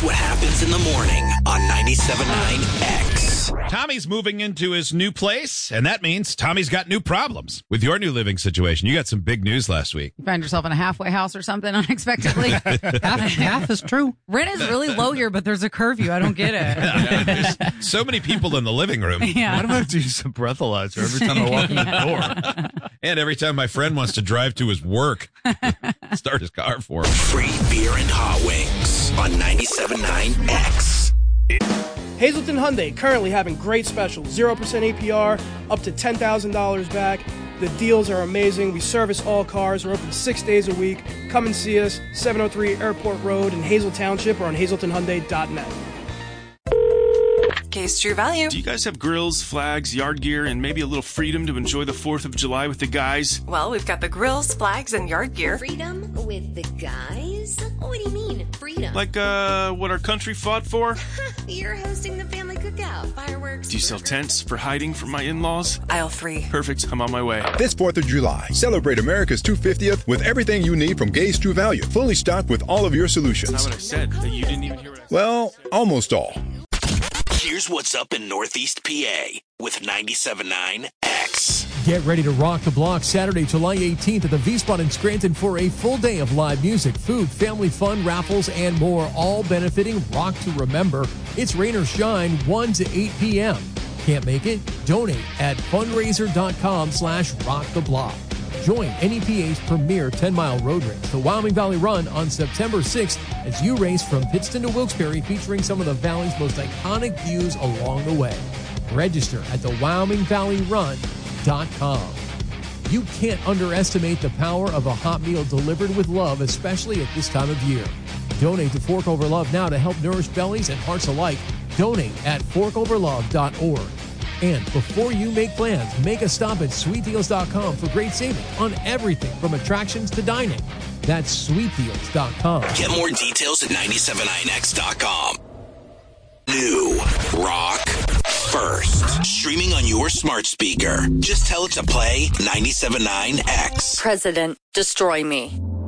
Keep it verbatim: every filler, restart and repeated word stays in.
what happens in the morning on ninety-seven point nine X. Tommy's moving into his new place, and that means Tommy's got new problems with your new living situation. You got some big news last week. You find yourself in a halfway house or something unexpectedly. half, half is true. Rent is really low here, but there's a curfew. I don't get it. Yeah, there's so many people in the living room. Yeah. Why do I have to use a breathalyzer every time I walk in the door? And every time my friend wants to drive to his work, start his car for him. Free beer and hot wings on ninety-seven point nine X. Hazleton Hyundai currently having great specials. zero percent A P R, up to ten thousand dollars back. The deals are amazing. We service all cars. We're open six days a week. Come and see us, seven oh three Airport Road in Hazel Township or on hazelton hyundai dot net. Case True Value. Do you guys have grills, flags, yard gear, and maybe a little freedom to enjoy the fourth of July with the guys? Well, we've got the grills, flags, and yard gear. Freedom with the guys? What do you mean, freedom? Like, uh, what our country fought for? You're hosting the family cookout, fireworks. Do you sell tents for hiding from my in-laws? Aisle three. Perfect. I'm on my way. This fourth of July, celebrate America's two hundred fiftieth with everything you need from Gay's True Value. Fully stocked with all of your solutions. That's not what I said. You didn't even hear what I said. Well, almost all. Here's what's up in Northeast P A with ninety-seven point nine X. Get ready to rock the block Saturday, July eighteenth at the V-Spot in Scranton for a full day of live music, food, family fun, raffles, and more, all benefiting Rock to Remember. It's rain or shine, one to eight p.m. Can't make it? Donate at fundraiser.com slash rock the block. Join N E P A's premier ten-mile road race, the Wyoming Valley Run, on September sixth as you race from Pittston to Wilkes-Barre, featuring some of the Valley's most iconic views along the way. Register at the wyoming valley run dot com. You can't underestimate the power of a hot meal delivered with love, especially at this time of year. Donate to Fork Over Love now to help nourish bellies and hearts alike. Donate at fork over love dot org. And before you make plans, make a stop at sweet deals dot com for great savings on everything from attractions to dining. That's sweet deals dot com. Get more details at ninety-seven point nine X dot com. New Rock First. Streaming on your smart speaker. Just tell it to play ninety-seven point nine X. President, destroy me.